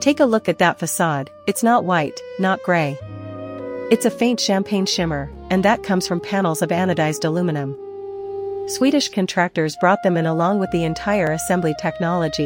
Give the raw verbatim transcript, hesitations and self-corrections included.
Take a look at that facade. It's not white, not gray. It's a faint champagne shimmer, and that comes from panels of anodized aluminum. Swedish contractors brought them in along with the entire assembly technology.